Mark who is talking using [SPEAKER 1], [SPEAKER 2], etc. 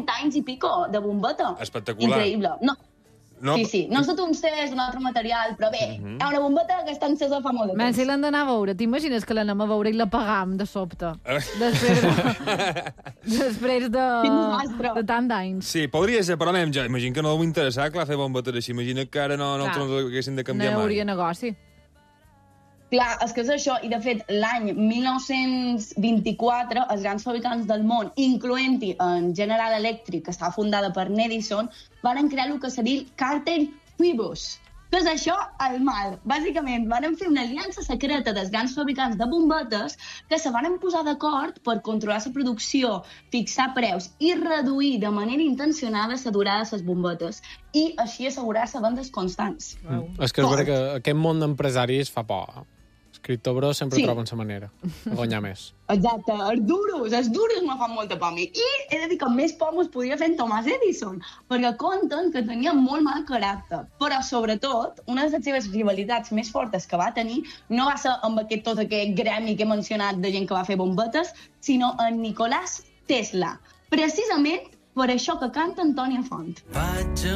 [SPEAKER 1] 20 anys i pico de bombeta.
[SPEAKER 2] Espectacular.
[SPEAKER 1] Increïble. No.
[SPEAKER 2] No,
[SPEAKER 1] Sí. No és un cés, un altre material, però bé, hi ha una bombeta que està encesa fa molt de temps.
[SPEAKER 3] Si l'hem d'anar a veure. T'imagines que l'anem a veure i la pagam de sobte? Després de tant d'anys.
[SPEAKER 2] Sí, podria ser, però jo imagino que no deu interessar, clar, fer bombetes així. Imagina que ara no els haguessin de canviar mai.
[SPEAKER 3] No hi hauria negoci.
[SPEAKER 1] Clar, és que és això, i de fet, l'any 1924, els grans fabricants del món, incloent-hi en General Electric, que estava fundada per Edison, van crear el que seria el Carter Phoebus. Què és això? El mal. Bàsicament, van fer una aliança secreta dels grans fabricants de bombetes que se van posar d'acord per controlar la producció, fixar preus i reduir de manera intencionada la durada de les bombetes i així assegurar-se vendes constants.
[SPEAKER 4] És que és veritat que aquest món d'empresaris fa por. Els criptobros sempre troben la manera de guanyar més.
[SPEAKER 1] Exacte, els duros me fan molta por a mi. I he de dir que més por mos podia fer en Thomas Edison, perquè conten que tenia molt mal caràcter. Però, sobretot, una de les seves rivalitats més fortes que va tenir no va ser amb tot aquest gremi que he mencionat de gent que va fer bombetes, sinó en Nicolás Tesla. Precisament per això que canta Antònia Font.